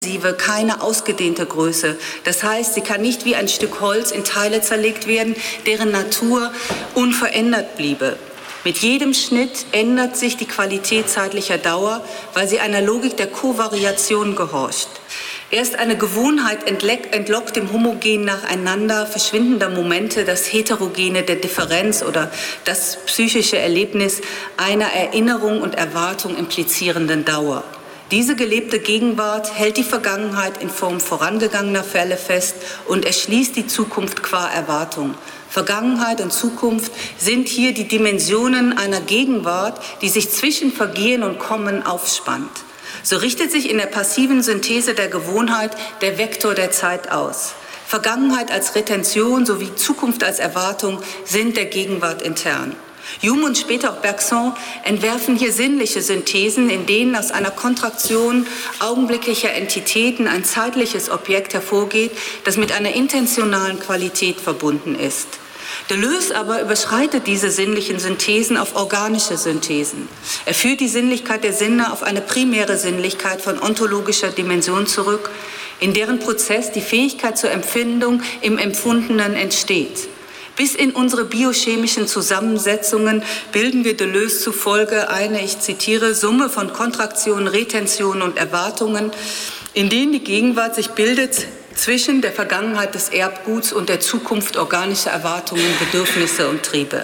keine ausgedehnte Größe. Das heißt, sie kann nicht wie ein Stück Holz in Teile zerlegt werden, deren Natur unverändert bliebe. Mit jedem Schnitt ändert sich die Qualität zeitlicher Dauer, weil sie einer Logik der Kovariation gehorcht. Erst eine Gewohnheit entlockt dem homogen nacheinander verschwindender Momente das Heterogene der Differenz oder das psychische Erlebnis einer Erinnerung und Erwartung implizierenden Dauer. Diese gelebte Gegenwart hält die Vergangenheit in Form vorangegangener Fälle fest und erschließt die Zukunft qua Erwartung. Vergangenheit und Zukunft sind hier die Dimensionen einer Gegenwart, die sich zwischen Vergehen und Kommen aufspannt. So richtet sich in der passiven Synthese der Gewohnheit der Vektor der Zeit aus. Vergangenheit als Retention sowie Zukunft als Erwartung sind der Gegenwart intern. Hume und später auch Bergson entwerfen hier sinnliche Synthesen, in denen aus einer Kontraktion augenblicklicher Entitäten ein zeitliches Objekt hervorgeht, das mit einer intentionalen Qualität verbunden ist. Deleuze aber überschreitet diese sinnlichen Synthesen auf organische Synthesen. Er führt die Sinnlichkeit der Sinne auf eine primäre Sinnlichkeit von ontologischer Dimension zurück, in deren Prozess die Fähigkeit zur Empfindung im Empfundenen entsteht. Bis in unsere biochemischen Zusammensetzungen bilden wir Deleuze zufolge eine, ich zitiere, Summe von Kontraktionen, Retentionen und Erwartungen, in denen die Gegenwart sich bildet zwischen der Vergangenheit des Erbguts und der Zukunft organischer Erwartungen, Bedürfnisse und Triebe.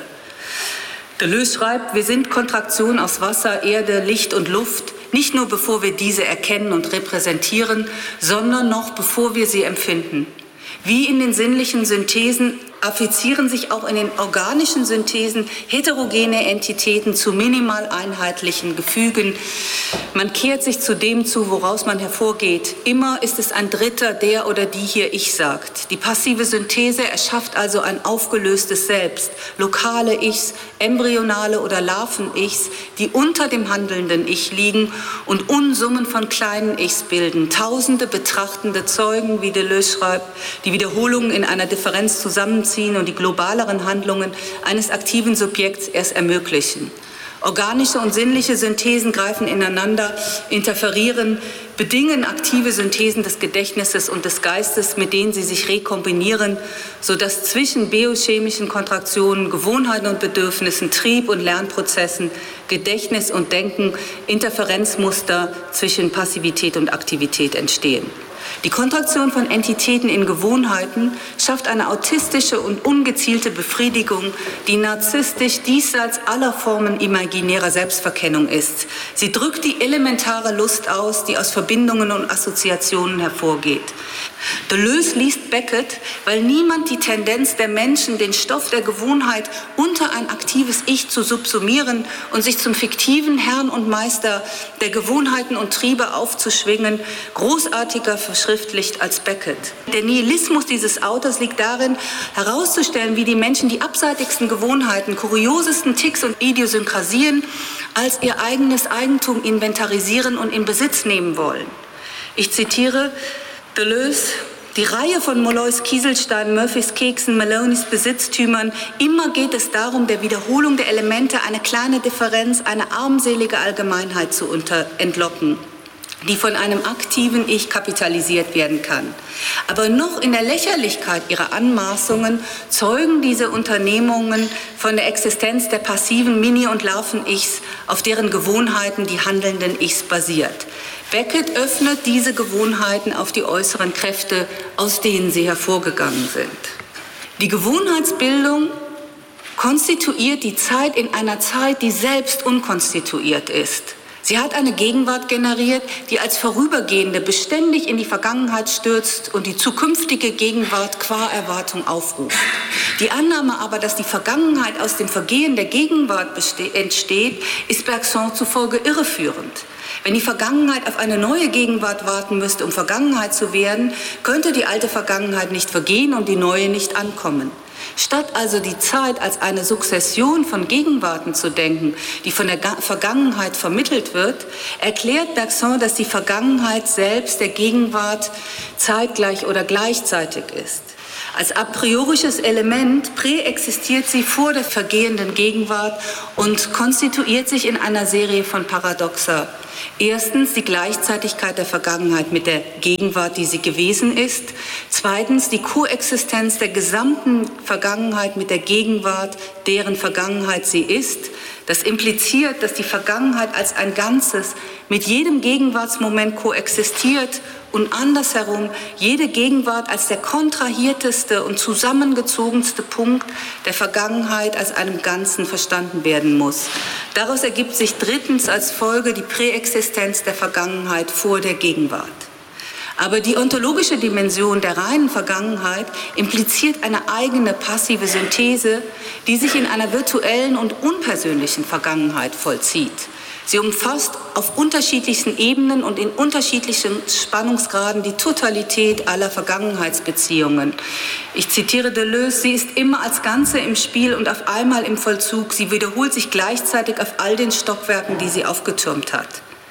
Deleuze schreibt, wir sind Kontraktion aus Wasser, Erde, Licht und Luft, nicht nur bevor wir diese erkennen und repräsentieren, sondern noch bevor wir sie empfinden. Wie in den sinnlichen Synthesen affizieren sich auch in den organischen Synthesen heterogene Entitäten zu minimal einheitlichen Gefügen. Man kehrt sich zu dem zu, woraus man hervorgeht. Immer ist es ein Dritter, der oder die hier Ich sagt. Die passive Synthese erschafft also ein aufgelöstes Selbst, lokale Ichs, embryonale oder Larven-Ichs, die unter dem handelnden Ich liegen und Unsummen von kleinen Ichs bilden. Tausende betrachtende Zeugen, wie Deleuze schreibt, die Wiederholungen in einer Differenz zusammenziehen und die globaleren Handlungen eines aktiven Subjekts erst ermöglichen. Organische und sinnliche Synthesen greifen ineinander, interferieren, bedingen aktive Synthesen des Gedächtnisses und des Geistes, mit denen sie sich rekombinieren, sodass zwischen biochemischen Kontraktionen, Gewohnheiten und Bedürfnissen, Trieb- und Lernprozessen, Gedächtnis und Denken Interferenzmuster zwischen Passivität und Aktivität entstehen. Die Kontraktion von Entitäten in Gewohnheiten schafft eine autistische und ungezielte Befriedigung, die narzisstisch diesseits aller Formen imaginärer Selbstverkennung ist. Sie drückt die elementare Lust aus, die aus Verbindungen und Assoziationen hervorgeht. Deleuze liest Beckett, weil niemand die Tendenz der Menschen, den Stoff der Gewohnheit unter ein aktives Ich zu subsumieren und sich zum fiktiven Herrn und Meister der Gewohnheiten und Triebe aufzuschwingen, großartiger verschriftlicht als Beckett. Der Nihilismus dieses Autors liegt darin, herauszustellen, wie die Menschen die abseitigsten Gewohnheiten, kuriosesten Ticks und Idiosynkrasien als ihr eigenes Eigentum inventarisieren und in Besitz nehmen wollen. Ich zitiere Deleuze: Die Reihe von Molloys Kieselsteinen, Murphys Keksen, Maloneys Besitztümern, immer geht es darum, der Wiederholung der Elemente eine kleine Differenz, eine armselige Allgemeinheit zu entlocken, die von einem aktiven Ich kapitalisiert werden kann. Aber noch in der Lächerlichkeit ihrer Anmaßungen zeugen diese Unternehmungen von der Existenz der passiven Mini- und Larven-Ichs, auf deren Gewohnheiten die handelnden Ichs basiert. Beckett öffnet diese Gewohnheiten auf die äußeren Kräfte, aus denen sie hervorgegangen sind. Die Gewohnheitsbildung konstituiert die Zeit in einer Zeit, die selbst unkonstituiert ist. Sie hat eine Gegenwart generiert, die als vorübergehende beständig in die Vergangenheit stürzt und die zukünftige Gegenwart qua Erwartung aufruft. Die Annahme aber, dass die Vergangenheit aus dem Vergehen der Gegenwart entsteht, ist Bergson zufolge irreführend. Wenn die Vergangenheit auf eine neue Gegenwart warten müsste, um Vergangenheit zu werden, könnte die alte Vergangenheit nicht vergehen und die neue nicht ankommen. Statt also die Zeit als eine Sukzession von Gegenwarten zu denken, die von der Vergangenheit vermittelt wird, erklärt Bergson, dass die Vergangenheit selbst der Gegenwart zeitgleich oder gleichzeitig ist. Als a priorisches Element präexistiert sie vor der vergehenden Gegenwart und konstituiert sich in einer Serie von Paradoxa. Erstens die Gleichzeitigkeit der Vergangenheit mit der Gegenwart, die sie gewesen ist. Zweitens die Koexistenz der gesamten Vergangenheit mit der Gegenwart, deren Vergangenheit sie ist. Das impliziert, dass die Vergangenheit als ein Ganzes mit jedem Gegenwartsmoment koexistiert und andersherum jede Gegenwart als der kontrahierteste und zusammengezogenste Punkt der Vergangenheit als einem Ganzen verstanden werden muss. Daraus ergibt sich drittens als Folge die Präexistenz der Vergangenheit vor der Gegenwart. Aber die ontologische Dimension der reinen Vergangenheit impliziert eine eigene passive Synthese, die sich in einer virtuellen und unpersönlichen Vergangenheit vollzieht. Sie umfasst auf unterschiedlichsten Ebenen und in unterschiedlichen Spannungsgraden die Totalität aller Vergangenheitsbeziehungen. Ich zitiere Deleuze: Sie ist immer als Ganze im Spiel und auf einmal im Vollzug. Sie wiederholt sich gleichzeitig auf all den Stockwerken, die sie aufgetürmt hat.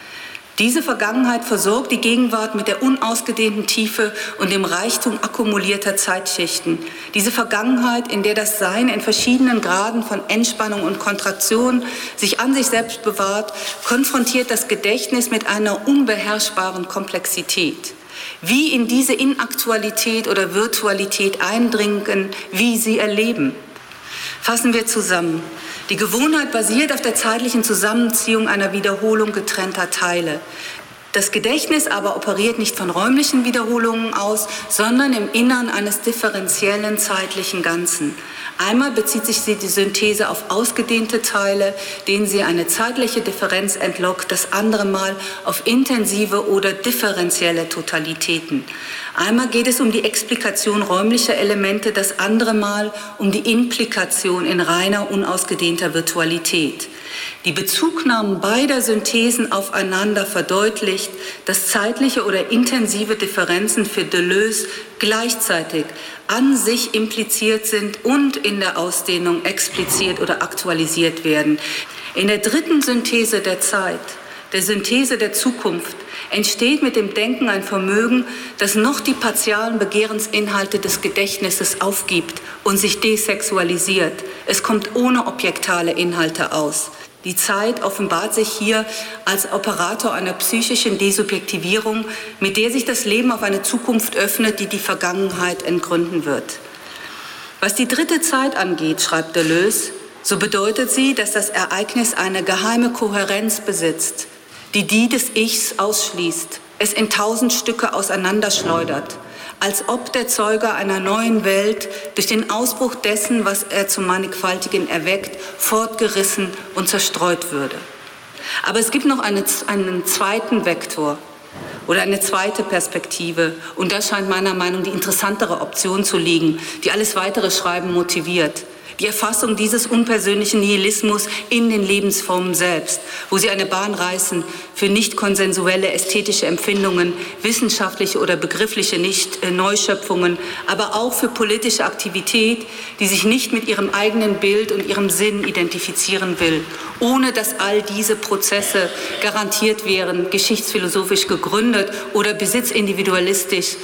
Diese Vergangenheit versorgt die Gegenwart mit der unausgedehnten Tiefe und dem Reichtum akkumulierter Zeitschichten. Diese Vergangenheit, in der das Sein in verschiedenen Graden von Entspannung und Kontraktion sich an sich selbst bewahrt, konfrontiert das Gedächtnis mit einer unbeherrschbaren Komplexität. Wie in diese Inaktualität oder Virtualität eindringen, wie sie erleben. Fassen wir zusammen. Die Gewohnheit basiert auf der zeitlichen Zusammenziehung einer Wiederholung getrennter Teile. Das Gedächtnis aber operiert nicht von räumlichen Wiederholungen aus, sondern im Innern eines differenziellen zeitlichen Ganzen. Einmal bezieht sich die Synthese auf ausgedehnte Teile, denen sie eine zeitliche Differenz entlockt, das andere Mal auf intensive oder differenzielle Totalitäten. Einmal geht es um die Explikation räumlicher Elemente, das andere Mal um die Implikation in reiner, unausgedehnter Virtualität. Die Bezugnahmen beider Synthesen aufeinander verdeutlicht, dass zeitliche oder intensive Differenzen für Deleuze gleichzeitig an sich impliziert sind und in der Ausdehnung expliziert oder aktualisiert werden. In der dritten Synthese der Zeit, der Synthese der Zukunft, entsteht mit dem Denken ein Vermögen, das noch die partialen Begehrensinhalte des Gedächtnisses aufgibt und sich desexualisiert. Es kommt ohne objektale Inhalte aus. Die Zeit offenbart sich hier als Operator einer psychischen Desubjektivierung, mit der sich das Leben auf eine Zukunft öffnet, die die Vergangenheit entgründen wird. Was die dritte Zeit angeht, schreibt Deleuze, so bedeutet sie, dass das Ereignis eine geheime Kohärenz besitzt, die des Ichs ausschließt, es in 1000 Stücke auseinanderschleudert, als ob der Zeuge einer neuen Welt durch den Ausbruch dessen, was er zum Mannigfaltigen erweckt, fortgerissen und zerstreut würde. Aber es gibt noch einen zweiten Vektor oder eine zweite Perspektive, und da scheint meiner Meinung nach die interessantere Option zu liegen, die alles weitere Schreiben motiviert. Die Erfassung dieses unpersönlichen Nihilismus in den Lebensformen selbst, wo sie eine Bahn reißen für nicht konsensuelle ästhetische Empfindungen, wissenschaftliche oder begriffliche Neuschöpfungen, aber auch für politische Aktivität, die sich nicht mit ihrem eigenen Bild und ihrem Sinn identifizieren will, ohne dass all diese Prozesse garantiert wären, geschichtsphilosophisch gegründet oder besitzindividualistisch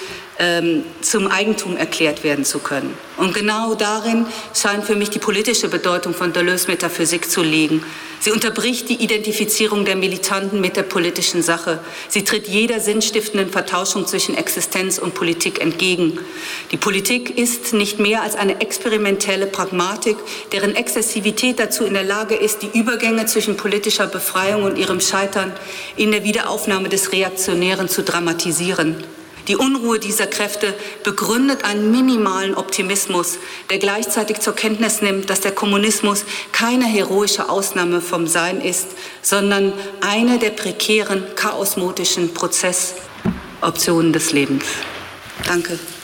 zum Eigentum erklärt werden zu können. Und genau darin scheint für mich die politische Bedeutung von Deleuze Metaphysik zu liegen. Sie unterbricht die Identifizierung der Militanten mit der politischen Sache. Sie tritt jeder sinnstiftenden Vertauschung zwischen Existenz und Politik entgegen. Die Politik ist nicht mehr als eine experimentelle Pragmatik, deren Exzessivität dazu in der Lage ist, die Übergänge zwischen politischer Befreiung und ihrem Scheitern in der Wiederaufnahme des Reaktionären zu dramatisieren. Die Unruhe dieser Kräfte begründet einen minimalen Optimismus, der gleichzeitig zur Kenntnis nimmt, dass der Kommunismus keine heroische Ausnahme vom Sein ist, sondern eine der prekären, chaosmotischen Prozessoptionen des Lebens. Danke.